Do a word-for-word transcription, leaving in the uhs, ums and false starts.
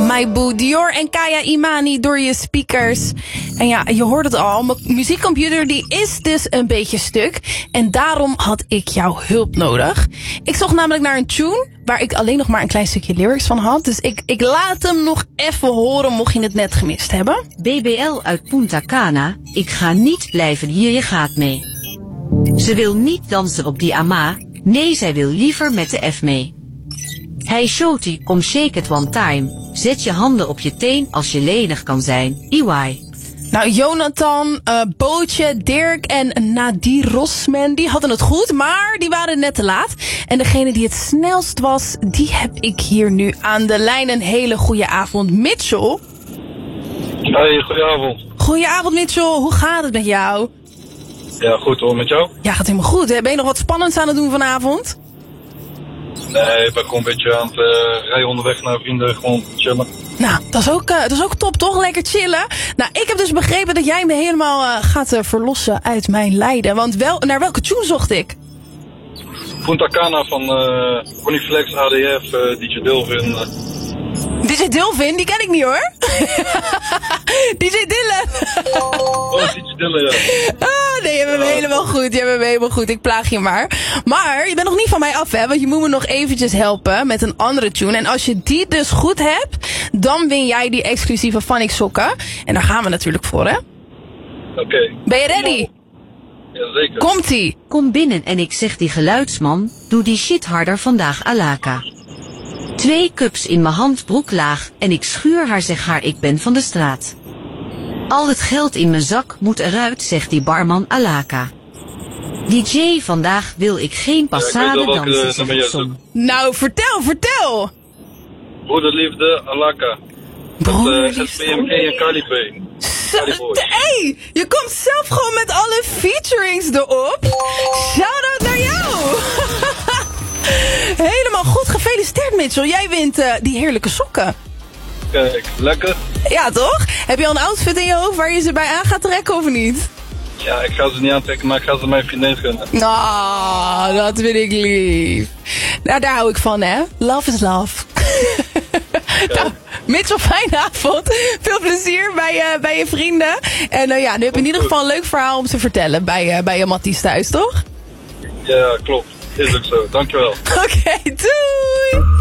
My Boo, Dior en Kaya Imani door je speakers. En ja, je hoort het al, mijn muziekcomputer die is dus een beetje stuk. En daarom had ik jouw hulp nodig. Ik zocht namelijk naar een tune waar ik alleen nog maar een klein stukje lyrics van had. Dus ik, ik laat hem nog even horen, mocht je het net gemist hebben. B B L uit Punta Cana, ik ga niet blijven hier, je gaat mee. Ze wil niet dansen op die ama, nee, zij wil liever met de F mee. Hey shorty, kom shake it one time. Zet je handen op je teen als je lenig kan zijn. E Y. Nou, Jonathan, uh, Bootje, Dirk en Nadir Rosman, die hadden het goed, maar die waren net te laat. En degene die het snelst was, die heb ik hier nu aan de lijn. Een hele goede avond, Mitchell. Hey, goedenavond. Goedenavond, Mitchell. Hoe gaat het met jou? Ja, goed hoor, met jou? Ja, gaat helemaal goed. Hè? Ben je nog wat spannends aan het doen vanavond? Nee, ik ben gewoon een beetje aan het uh, rijden onderweg naar vrienden, gewoon chillen. Nou, dat is, ook, uh, dat is ook top, toch? Lekker chillen. Nou, ik heb dus begrepen dat jij me helemaal uh, gaat uh, verlossen uit mijn lijden. Want wel, naar welke tune zocht ik? Punta Cana van uh, Ronnie Flex, A D F, uh, D J Dilvin. Uh. D J Dilvin, die ken ik niet hoor. D J Dylan. Oh, D J Dylan, ja. Ah, nee, je hebt hem ja, helemaal goed. Je hebt hem helemaal goed. Ik plaag je maar. Maar je bent nog niet van mij af, hè? Want je moet me nog eventjes helpen met een andere tune. En als je die dus goed hebt, dan win jij die exclusieve Funny sokken. En daar gaan we natuurlijk voor, hè? Oké. Okay. Ben je ready? Ja, zeker. Komt-ie. Kom binnen en ik zeg die geluidsman, doe die shit harder vandaag, Alaka. Twee cups in mijn handbroek laag en ik schuur haar, zeg haar, ik ben van de straat. Al het geld in mijn zak moet eruit, zegt die barman, Alaka. D J, vandaag wil ik geen passade ja, dansen, zeg ik som. Nou, vertel, vertel. Broederliefde, Alaka. Broederliefde. Met uh, S B M G en Calibe. Hey, je komt zelf gewoon met alle featurings erop. Shout-out naar jou. Helemaal goed, gefeliciteerd Mitchell. Jij wint uh, die heerlijke sokken. Kijk, lekker. Ja, toch? Heb je al een outfit in je hoofd waar je ze bij aan gaat trekken of niet? Ja, ik ga ze niet aantrekken, maar ik ga ze mijn vriendin gunnen. Nou, dat vind ik lief. Nou, daar hou ik van, hè. Love is love. Ja. Nou, Mitchell, fijne avond. Veel plezier bij, uh, bij je vrienden. En uh, ja, nu heb je in ieder geval een leuk verhaal om te vertellen bij, uh, bij je Matties thuis, toch? Ja, klopt. Is ook zo. Dankjewel. Oké, okay, doei!